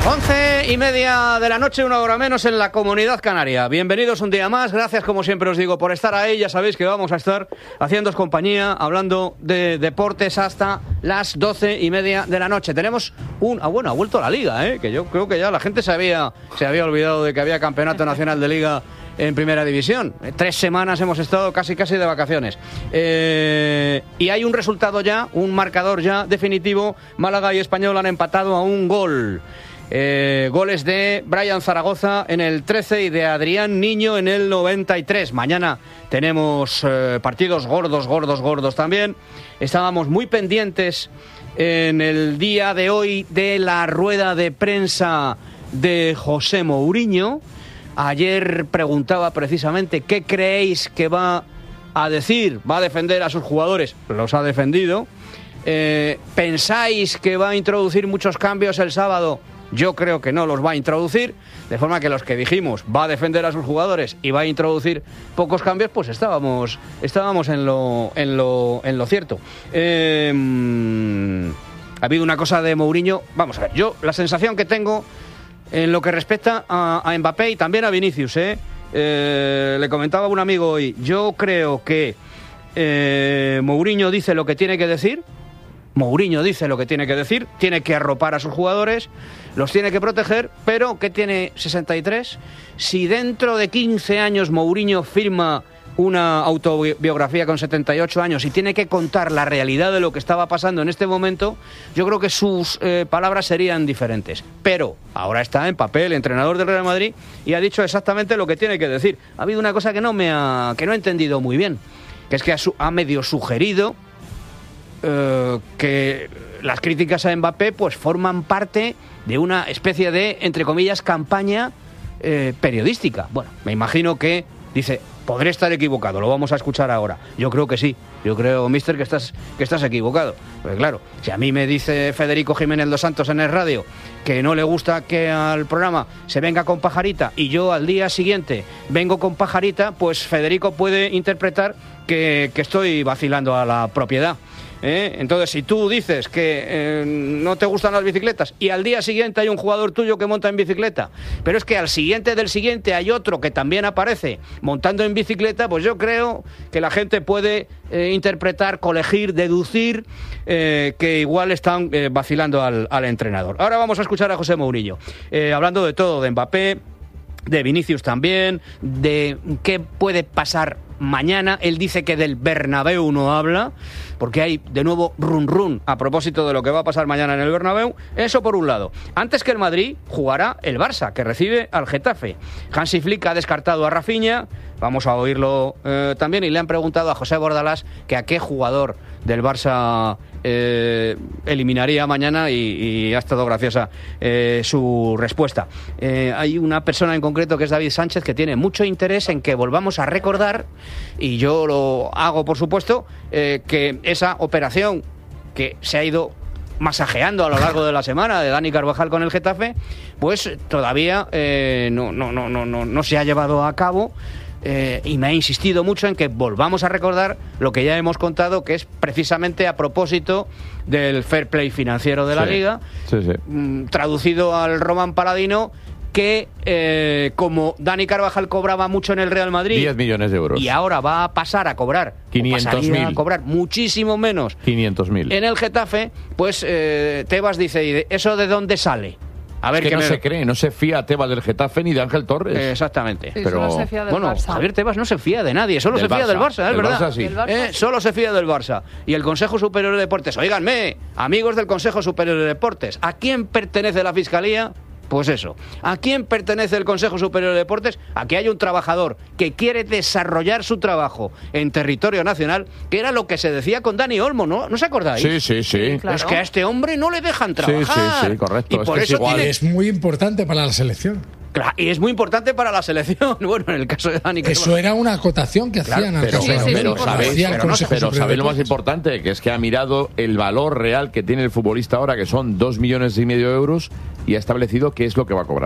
11:30 de la noche, 1 hora menos en la Comunidad Canaria. Bienvenidos un día más, gracias como siempre os digo por estar ahí. Ya sabéis que vamos a estar haciéndoos compañía, hablando de deportes hasta las 12:30 de la noche. Tenemos ha vuelto la Liga, que yo creo que ya la gente se había olvidado de que había Campeonato Nacional de Liga en Primera División. 3 semanas hemos estado casi de vacaciones. Y hay un resultado ya, un marcador ya definitivo. Málaga y Español han empatado a un gol. Goles de Brian Zaragoza en el 13 y de Adrián Niño en el 93. Mañana tenemos partidos gordos también. Estábamos muy pendientes en el día de hoy de la rueda de prensa de José Mourinho. Ayer preguntaba precisamente qué creéis que va a decir, va a defender a sus jugadores. Los ha defendido. ¿Pensáis que va a introducir muchos cambios el sábado? Yo creo que no los va a introducir, de forma que los que dijimos va a defender a sus jugadores y va a introducir pocos cambios, pues estábamos en lo cierto. Ha habido una cosa de Mourinho, vamos a ver, yo la sensación que tengo en lo que respecta a Mbappé y también a Vinicius, le comentaba a un amigo hoy, yo creo que Mourinho dice lo que tiene que decir. Mourinho dice lo que tiene que decir, tiene que arropar a sus jugadores, los tiene que proteger, pero ¿qué tiene 63? Si dentro de 15 años Mourinho firma una autobiografía con 78 años y tiene que contar la realidad de lo que estaba pasando en este momento, yo creo que sus palabras serían diferentes. Pero ahora está en papel entrenador del Real Madrid y ha dicho exactamente lo que tiene que decir. Ha habido una cosa que no he entendido muy bien, que es que ha medio sugerido que las críticas a Mbappé pues forman parte de una especie de, entre comillas, campaña periodística. Bueno, me imagino que dice, podré estar equivocado, lo vamos a escuchar ahora. Yo creo que sí, yo creo, mister, que estás equivocado. Pues claro, si a mí me dice Federico Jiménez dos Santos en el radio que no le gusta que al programa se venga con Pajarita y yo al día siguiente vengo con Pajarita, pues Federico puede interpretar que estoy vacilando a la propiedad. Entonces, si tú dices que no te gustan las bicicletas y al día siguiente hay un jugador tuyo que monta en bicicleta, pero es que al siguiente del siguiente hay otro que también aparece montando en bicicleta, pues yo creo que la gente puede interpretar, colegir, deducir que igual están vacilando al entrenador. Ahora vamos a escuchar a José Mourinho, hablando de todo, de Mbappé, de Vinicius también, de qué puede pasar mañana. Él dice que del Bernabéu no habla, porque hay de nuevo run a propósito de lo que va a pasar mañana en el Bernabéu. Eso por un lado. Antes que el Madrid jugará el Barça, que recibe al Getafe. Hansi Flick ha descartado a Rafinha, vamos a oírlo también, y le han preguntado a José Bordalás que a qué jugador del Barça eliminaría mañana, y ha estado graciosa su respuesta. Hay una persona en concreto que es David Sánchez, que tiene mucho interés en que volvamos a recordar, y yo lo hago por supuesto, que esa operación que se ha ido masajeando a lo largo de la semana de Dani Carvajal con el Getafe, pues todavía no se ha llevado a cabo. Y me ha insistido mucho en que volvamos a recordar lo que ya hemos contado, que es precisamente a propósito del fair play financiero de la Liga, traducido al Román Paladino, que como Dani Carvajal cobraba mucho en el Real Madrid, 10 millones de euros, y ahora va a pasar a cobrar 500.000, a cobrar muchísimo menos 500.000 en el Getafe, pues Tebas dice, ¿y eso de dónde sale? A ver, es que no se cree, no se fía Tebas del Getafe ni de Ángel Torres. Exactamente. Sí, pero solo se fía del bueno, Barça. Javier Tebas no se fía de nadie, solo se fía del Barça, es verdad. Barça, sí. Solo se fía del Barça. Y el Consejo Superior de Deportes, óiganme, amigos del Consejo Superior de Deportes, ¿a quién pertenece la Fiscalía? Pues eso, ¿a quién pertenece el Consejo Superior de Deportes? Aquí hay un trabajador que quiere desarrollar su trabajo en territorio nacional, que era lo que se decía con Dani Olmo, ¿no os acordáis? Sí. Claro. Es que a este hombre no le dejan trabajar. Sí, correcto. Y Es por que eso es igual. tiene... Es muy importante para la selección. Claro, y es muy importante para la selección. Bueno, en el caso de Dani Eso era una acotación que hacían al Pero, caso de pero América. sabéis, Hacía el Consejo pero Superior de sabéis lo más Deportes. importante, que es que ha mirado el valor real que tiene el futbolista ahora, que son 2,5 millones de euros, y ha establecido qué es lo que va a cobrar.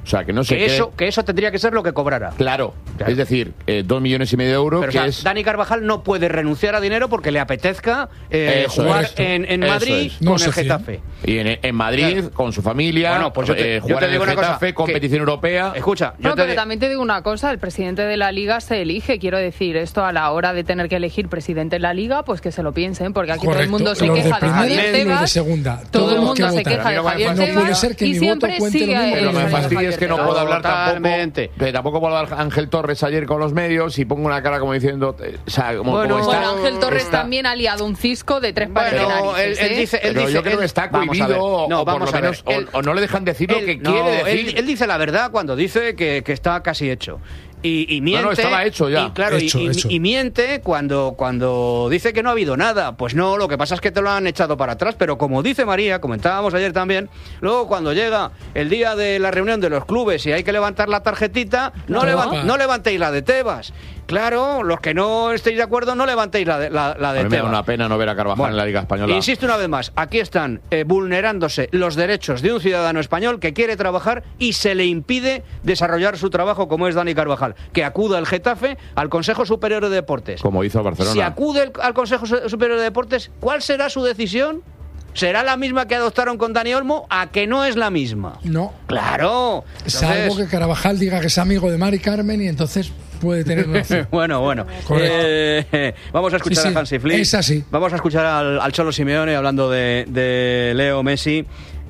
O sea, que no sé que eso tendría que ser lo que cobrara. Claro. Es decir, 2,5 millones de euros, Pero, que o sea, es... Dani Carvajal no puede renunciar a dinero porque le apetezca jugar en Madrid con el Getafe. Y en Madrid, con su familia, bueno, pues yo te jugar digo en el una Getafe, cosa, competición europea... Escucha, pero también te digo una cosa, el presidente de la Liga se elige, quiero decir, esto a la hora de tener que elegir presidente de la Liga, pues que se lo piensen, porque aquí todo el mundo se queja de Javier Tebas, de segunda, todo el mundo se queja de Javier Tebas, no puede ser que mi voto cuente lo mismo. Pero me fastidia es que no puedo hablar tampoco puedo hablar Ángel Torres ayer con los medios y pongo una cara como diciendo... O sea, como Ángel Torres también ha liado un cisco de 3 pares de narices. Él dice, pero yo creo que está cohibido o por lo menos o no le dejan decir lo que quiere decir. Él dice la verdad cuando dice que está casi hecho. Y miente. No, estaba hecho ya. Y, claro, hecho. Y miente cuando dice que no ha habido nada. Pues no, lo que pasa es que te lo han echado para atrás. Pero como dice María, comentábamos ayer también, luego cuando llega el día de la reunión de los clubes y hay que levantar la tarjetita, no levantéis la de Tebas. Claro, los que no estéis de acuerdo, no levantéis la de Tebas. A mí me da una pena no ver a Carvajal en la Liga Española. Insisto una vez más, aquí están vulnerándose los derechos de un ciudadano español que quiere trabajar y se le impide desarrollar su trabajo, como es Dani Carvajal. Que acuda al Getafe, al Consejo Superior de Deportes. Como hizo Barcelona. Si acude al Consejo Superior de Deportes, ¿cuál será su decisión? ¿Será la misma que adoptaron con Dani Olmo? ¿A que no es la misma? No. Claro. Salvo que Carvajal diga que es amigo de Mari Carmen y entonces puede tener una opción. Bueno. Vamos a escuchar a Hansi Flick. Es así. Vamos a escuchar al Cholo Simeone hablando de Leo Messi.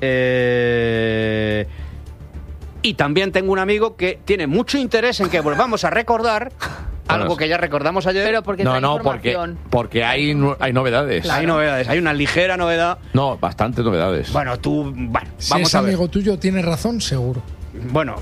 Y también tengo un amigo que tiene mucho interés en que volvamos a recordar algo que ya recordamos ayer. Pero porque porque hay novedades. Claro. Hay novedades, hay una ligera novedad. No, bastantes novedades. Bueno, Si vamos es a ver. amigo tuyo, tiene razón, seguro. Bueno,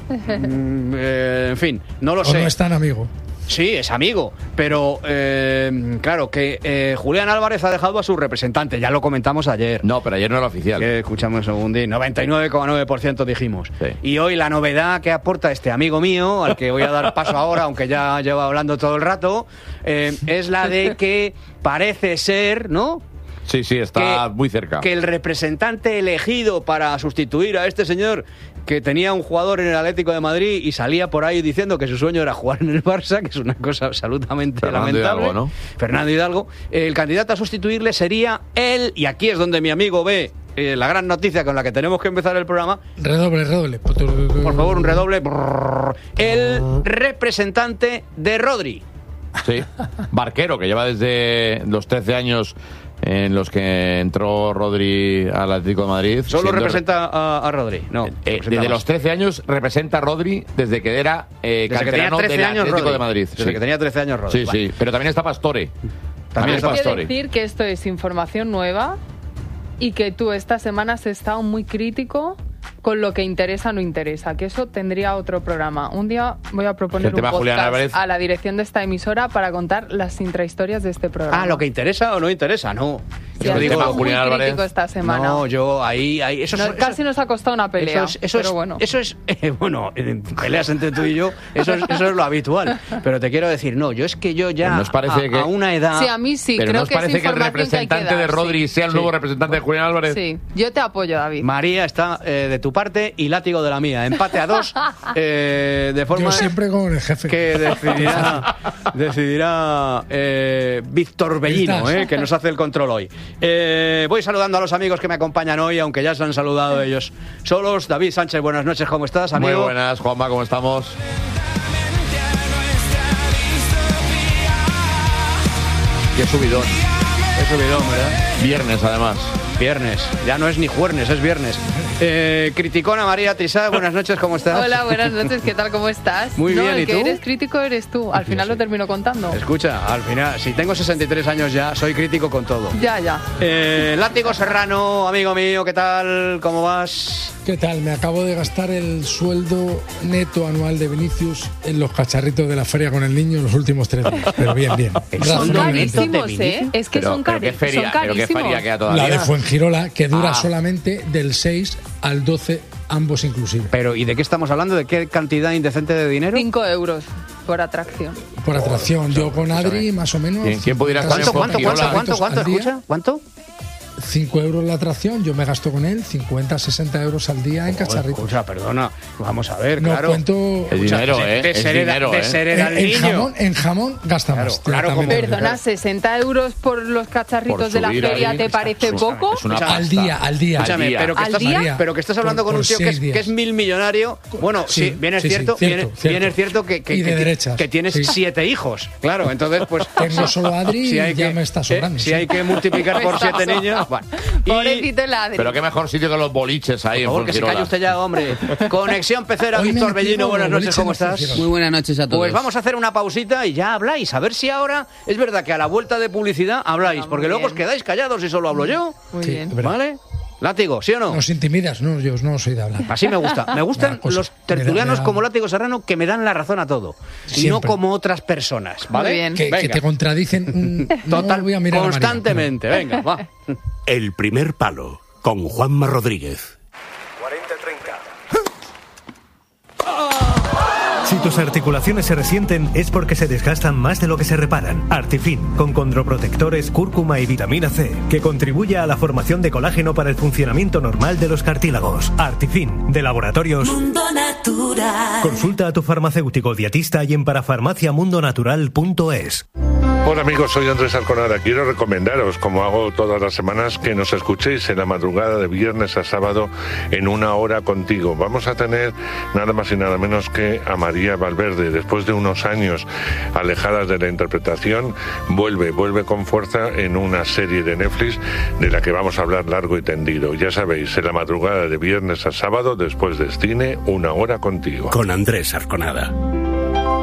en fin, no lo sé. O no es tan amigo. Sí, es amigo, pero claro, que Julián Álvarez ha dejado a su representante, ya lo comentamos ayer. No, pero ayer no era oficial. Escuchamos un segundín, 99,9% dijimos. Sí. Y hoy la novedad que aporta este amigo mío, al que voy a dar paso ahora, aunque ya lleva hablando todo el rato, es la de que parece ser, ¿no?, Sí, está muy cerca. Que el representante elegido para sustituir a este señor, que tenía un jugador en el Atlético de Madrid y salía por ahí diciendo que su sueño era jugar en el Barça, que es una cosa absolutamente lamentable. Hidalgo, ¿no? Fernando Hidalgo. El candidato a sustituirle sería él, y aquí es donde mi amigo ve la gran noticia con la que tenemos que empezar el programa. Redoble. Por favor, un redoble. El representante de Rodri. Sí, Barquero, que lleva desde los 13 años en los que entró Rodri al Atlético de Madrid. ¿Solo representa a Rodri? No. Desde los 13 años representa a Rodri desde que era canterano del Atlético de Madrid. Desde que tenía 13 años Rodri. Sí, pero también está Pastore. También está Pastore. Hay que decir que esto es información nueva y que tú esta semana has estado muy crítico con lo que interesa o no interesa, que eso tendría otro programa. Un día voy a proponer un podcast a la dirección de esta emisora para contar las intrahistorias de este programa. Ah, lo que interesa o no interesa, no. Sí, yo digo muy crítico esta semana. No, yo ahí eso casi nos ha costado una pelea. Eso es bueno, peleas entre tú y yo, eso es lo habitual. Pero te quiero decir, no, yo es que yo ya a una edad. Sí, a mí sí, pero creo ¿nos parece que el representante de Rodri sea el nuevo representante de Julián Álvarez? Sí, yo te apoyo, David. María está de tu parte y látigo de la mía. Empate a 2, de forma. Yo siempre con el jefe. Que decidirá Víctor Bellino, que nos hace el control hoy. Voy saludando a los amigos que me acompañan hoy, aunque ya se han saludado ellos solos. David Sánchez, buenas noches, ¿cómo estás, amigo? Muy buenas, Juanma, ¿cómo estamos? Qué subidón, ¿verdad? Viernes, además. Viernes, ya no es ni jueves, es viernes. Criticona María Trisá, buenas noches, ¿cómo estás? Hola, buenas noches, ¿qué tal, cómo estás? Muy bien, el ¿y que tú? Eres crítico eres tú, al final lo termino contando. Escucha, al final, si tengo 63 años ya, soy crítico con todo. Ya. Látigo Serrano, amigo mío, ¿qué tal? ¿Cómo vas? ¿Qué tal? Me acabo de gastar el sueldo neto anual de Vinicius en los cacharritos de la feria con el niño en los últimos 3 días. Pero bien. Son carísimos, Es que son carísimos. Pero qué feria queda todavía. La de Fuengirola, que dura solamente del 6 al 12, ambos inclusive. Pero, ¿y de qué estamos hablando? ¿De qué cantidad indecente de dinero? 5 euros por atracción. Por atracción. Yo con Adri, más o menos. ¿Quién pudiera estar ¿Cuánto? Escucha, ¿cuánto? 5 euros la atracción, yo me gasto con él 50, 60 euros al día en cacharritos. Escucha, perdona, vamos a ver, No claro. cuento... Es dinero, En jamón gasta más. Claro, Perdona, 60 euros por los cacharritos de la feria, ¿te parece poco? Es una pasta. Al día. Escúchame, pero que estás hablando con un tío que es millonario. Bueno, sí, bien es cierto que tienes 7 hijos. Claro, entonces pues... Tengo solo a Adri y ya me está sobrando. Si hay que multiplicar por 7 niños... Bueno. Pobrecito el Adri. Pero qué mejor sitio que los boliches ahí. Por favor, que se calle usted ya, hombre. Conexión Pecera, Víctor Bellino, buenas noches, ¿cómo estás? Muy buenas noches a todos. Pues vamos a hacer una pausita y ya habláis. A ver si ahora es verdad que a la vuelta de publicidad habláis, porque luego os quedáis callados y solo hablo yo. Muy bien. ¿Vale? Látigo, ¿sí o no? Nos intimidas, no, yo no soy de hablar. Así me gusta. Me gustan los tertulianos como Látigo Serrano que me dan la razón a todo. Y no como otras personas, ¿vale? Muy bien. Que te contradicen Total, voy a mirar constantemente. Venga, va. El primer palo, con Juanma Rodríguez. 40-30. Si tus articulaciones se resienten es porque se desgastan más de lo que se reparan. Artifin, con condroprotectores, cúrcuma y vitamina C, que contribuye a la formación de colágeno para el funcionamiento normal de los cartílagos. Artifin, de Laboratorios Mundo Natural. Consulta a tu farmacéutico dietista y en parafarmaciamundonatural.es. Hola amigos, soy Andrés Arconada. Quiero recomendaros, como hago todas las semanas, que nos escuchéis en la madrugada de viernes a sábado en Una Hora Contigo. Vamos a tener nada más y nada menos que a María Valverde. Después de unos años alejadas de la interpretación, vuelve con fuerza en una serie de Netflix de la que vamos a hablar largo y tendido. Ya sabéis, en la madrugada de viernes a sábado, después de cine, Una Hora Contigo. Con Andrés Arconada.